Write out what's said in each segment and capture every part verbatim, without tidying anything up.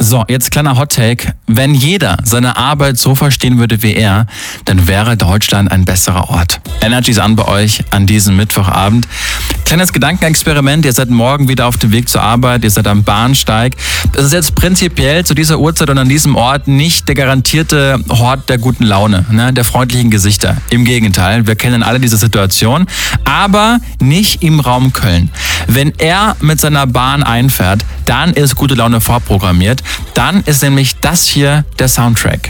So, jetzt kleiner Hot-Take. Wenn jeder seine Arbeit so verstehen würde wie er, dann wäre Deutschland ein besserer Ort. Energy ist an bei euch an diesem Mittwochabend. Kleines Gedankenexperiment. Ihr seid morgen wieder auf dem Weg zur Arbeit, ihr seid am Bahnsteig. Das ist jetzt prinzipiell zu dieser Uhrzeit und an diesem Ort nicht der garantierte Hort der guten Laune, ne, der freundlichen Gesichter. Im Gegenteil, wir kennen alle diese Situation, aber nicht im Raum Köln. Wenn er mit seiner Bahn einfährt, dann ist gute Laune vorprogrammiert. Dann ist nämlich das hier der Soundtrack.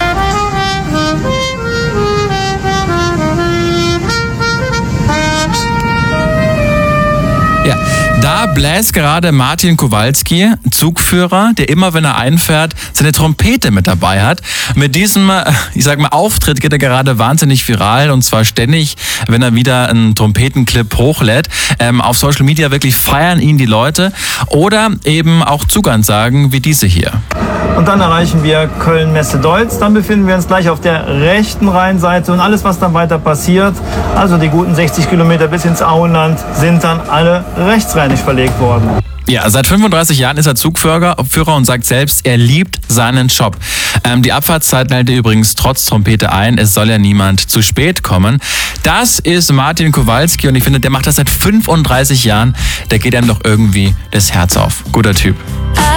Ja, da bläst gerade Martin Kowalski, Zugführer, der immer, wenn er einfährt, seine Trompete mit dabei hat. Mit diesem, ich sag mal, Auftritt geht er gerade wahnsinnig viral und zwar ständig, wenn er wieder einen Trompetenclip hochlädt. Ähm, auf Social Media wirklich feiern ihn die Leute oder eben auch Zugansagen wie diese hier. Und dann erreichen wir Köln-Messe-Deutz. Dann befinden wir uns gleich auf der rechten Rheinseite und alles, was dann weiter passiert, also die guten sechzig Kilometer bis ins Auenland, sind dann alle rechtsrheinig verlegt worden. Ja, seit fünfunddreißig Jahren ist er Zugführer Führer und sagt selbst, er liebt seinen Job. Ähm, die Abfahrtszeiten hält er übrigens trotz Trompete ein. Es soll ja niemand zu spät kommen. Das ist Martin Kowalski und ich finde, der macht das seit fünfunddreißig Jahren. Da geht einem doch irgendwie das Herz auf. Guter Typ.